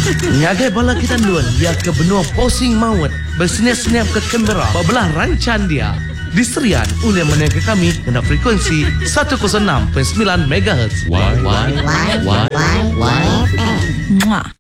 Ngagai bala kita luan dia ke benua posing maut bersenyap-senyap ke Canberra bebelah rancan dia. Diserian oleh menengah kami kena frekuensi 106.9 MHz. Why FM. Mwah.